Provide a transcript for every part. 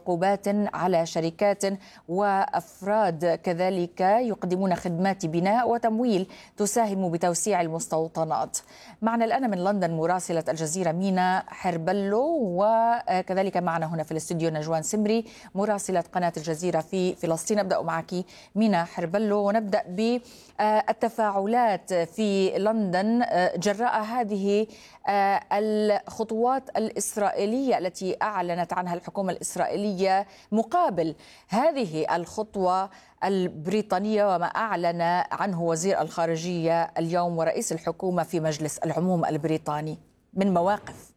عقوبات على شركات وأفراد كذلك يقدمون خدمات بناء وتمويل تساهم بتوسيع المستوطنات. معنا الآن من لندن مراسلة الجزيرة مينا حربلو، وكذلك معنا هنا في الاستوديو نجوان سمري مراسلة قناة الجزيرة في فلسطين. أبدأ معك مينا حربلو، ونبدأ بالتفاعلات في لندن جراء هذه الخطوات الإسرائيلية التي أعلنت عنها الحكومة الإسرائيلية مقابل هذه الخطوة البريطانية وما أعلن عنه وزير الخارجية اليوم ورئيس الحكومة في مجلس العموم البريطاني من مواقف.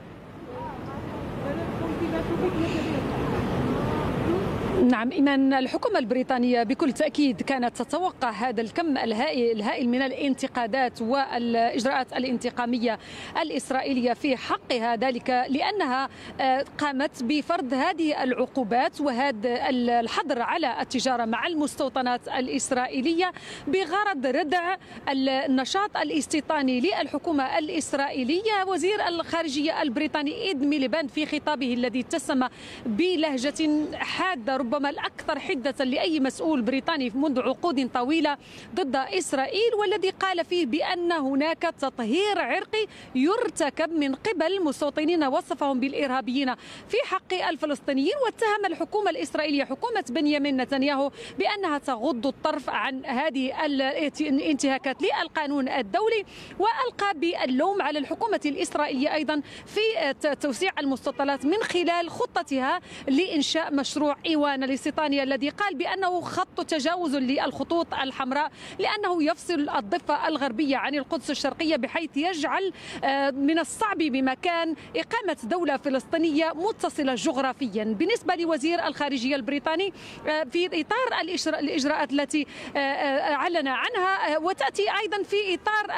نعم إيمان، الحكومة البريطانية بكل تأكيد كانت تتوقع هذا الكم الهائل من الانتقادات والإجراءات الانتقامية الإسرائيلية في حقها، ذلك لأنها قامت بفرض هذه العقوبات وهذا الحظر على التجارة مع المستوطنات الإسرائيلية بغرض ردع النشاط الاستيطاني للحكومة الإسرائيلية. وزير الخارجية البريطاني إيد ميليباند في خطابه الذي اتسم بلهجة حادة ربما الأكثر حدة لأي مسؤول بريطاني منذ عقود طويلة ضد إسرائيل، والذي قال فيه بأن هناك تطهير عرقي يرتكب من قبل مستوطنين وصفهم بالإرهابيين في حق الفلسطينيين، واتهم الحكومة الإسرائيلية حكومة بنيامين نتنياهو بأنها تغض الطرف عن هذه الانتهاكات للقانون الدولي، وألقى باللوم على الحكومة الإسرائيلية أيضا في توسيع المستوطنات من خلال خطتها لإنشاء مشروع إيوان الاستيطاني الذي قال بأنه خط تجاوز للخطوط الحمراء، لأنه يفصل الضفة الغربية عن القدس الشرقية بحيث يجعل من الصعب بمكان إقامة دولة فلسطينية متصلة جغرافيا. بالنسبة لوزير الخارجية البريطاني في إطار الإجراءات التي أعلن عنها، وتأتي أيضا في إطار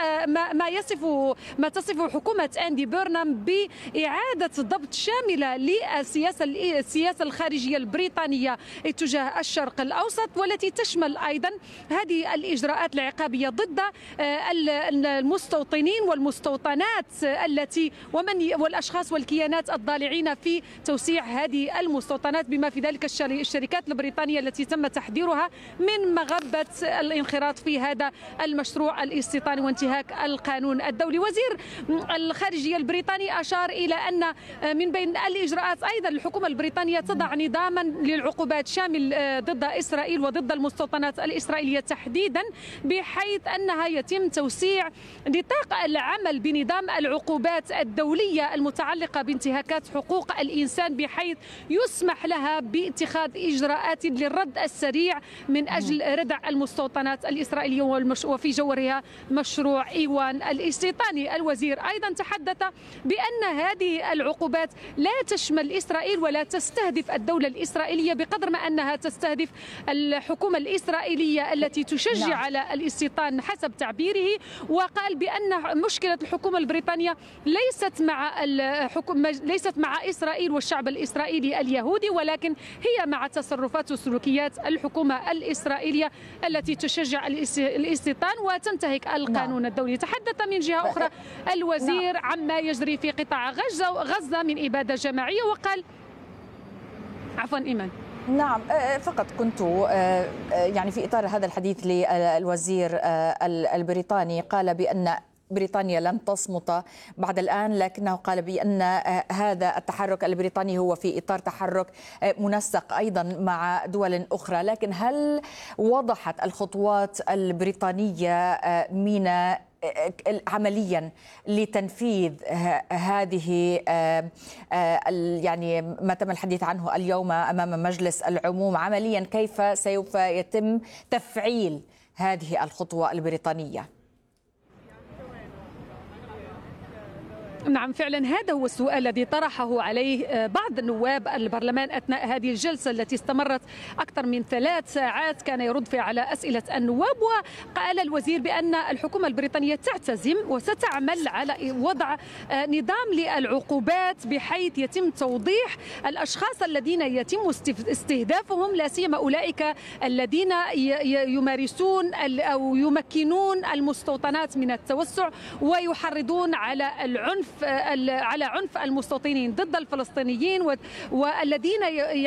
ما تصفه حكومة أندي بيرنام بإعادة ضبط شاملة للسياسة الخارجية البريطانية اتجاه الشرق الأوسط، والتي تشمل أيضا هذه الإجراءات العقابية ضد المستوطنين والمستوطنات والأشخاص والكيانات الضالعين في توسيع هذه المستوطنات، بما في ذلك الشركات البريطانية التي تم تحذيرها من مغبة الانخراط في هذا المشروع الاستيطاني وانتهاك القانون الدولي. وزير الخارجية البريطاني أشار إلى أن من بين الإجراءات أيضا الحكومة البريطانية تضع نظاما للعقوبات شامل ضد إسرائيل وضد المستوطنات الإسرائيلية تحديدا، بحيث أنها يتم توسيع نطاق العمل بنظام العقوبات الدولية المتعلقة بانتهاكات حقوق الإنسان، بحيث يسمح لها باتخاذ إجراءات للرد السريع من أجل ردع المستوطنات الإسرائيلية وفي جوهرها مشروع إيوان الاستيطاني. الوزير أيضا تحدث بأن هذه العقوبات لا تشمل إسرائيل ولا تستهدف الدولة الإسرائيلية بقدر ما أنها تستهدف الحكومة الإسرائيلية التي تشجع على الاستيطان حسب تعبيره، وقال بأن مشكلة الحكومة البريطانية ليست مع إسرائيل والشعب الإسرائيلي اليهودي، ولكن هي مع تصرفات وسلوكيات الحكومة الإسرائيلية التي تشجع الاستيطان وتنتهك القانون الدولي. تحدث من جهة أخرى الوزير عما يجري في قطاع غزة من إبادة جماعية، وقال عفوا إيمان. نعم، فقط كنت يعني في إطار هذا الحديث للوزير البريطاني، قال بأن بريطانيا لن تصمت بعد الآن، لكنه قال بأن هذا التحرك البريطاني هو في إطار تحرك منسق أيضا مع دول أخرى. لكن هل وضحت الخطوات البريطانية مينا عمليا لتنفيذ هذه يعني ما تم الحديث عنه اليوم أمام مجلس العموم، عمليا كيف سوف يتم تفعيل هذه الخطوة البريطانية؟ نعم فعلا هذا هو السؤال الذي طرحه عليه بعض نواب البرلمان أثناء هذه الجلسة التي استمرت أكثر من 3 ساعات، كان يرد فيها على أسئلة النواب. وقال الوزير بأن الحكومة البريطانية تعتزم وستعمل على وضع نظام للعقوبات بحيث يتم توضيح الأشخاص الذين يتم استهدافهم، لا سيما أولئك الذين يمارسون أو يمكنون المستوطنات من التوسع ويحرضون على عنف المستوطنين ضد الفلسطينيين، والذين